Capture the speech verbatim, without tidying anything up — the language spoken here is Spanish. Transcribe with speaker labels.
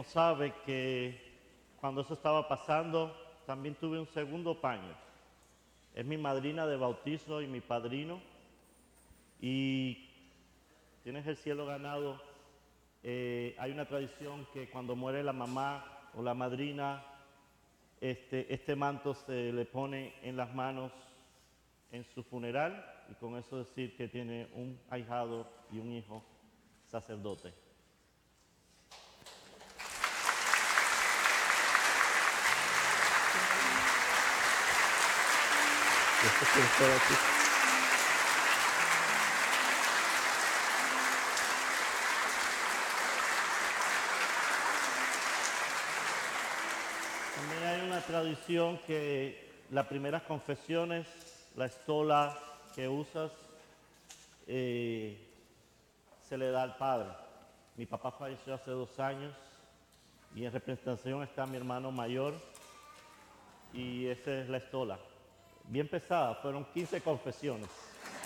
Speaker 1: sabe que cuando eso estaba pasando, también tuve un segundo paño. Es mi madrina de bautizo y mi padrino. Y tienes el cielo ganado. Eh, hay una tradición que cuando muere la mamá o la madrina, este, este manto se le pone en las manos en su funeral, y con eso decir que tiene un ahijado y un hijo sacerdote. También hay una tradición que las primeras confesiones, la estola que usas, eh, se le da al padre. Mi papá falleció hace dos años y en representación está mi hermano mayor, y esa es la estola. Bien pesada, fueron quince confesiones.